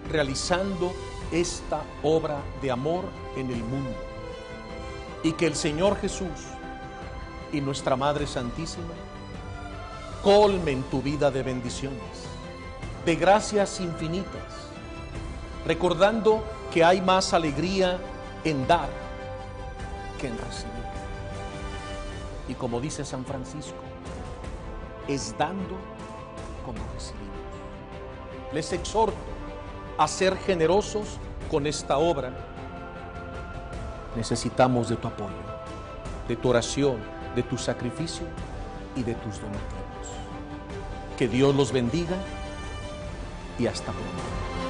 realizando esta obra de amor en el mundo. Y que el Señor Jesús y nuestra Madre Santísima colmen tu vida de bendiciones, de gracias infinitas, recordando que hay más alegría en dar que en recibir. Y como dice San Francisco, es dando como recibimos. Les exhorto a ser generosos con esta obra. Necesitamos de tu apoyo, de tu oración, de tu sacrificio y de tus donativos. Que Dios los bendiga y hasta pronto.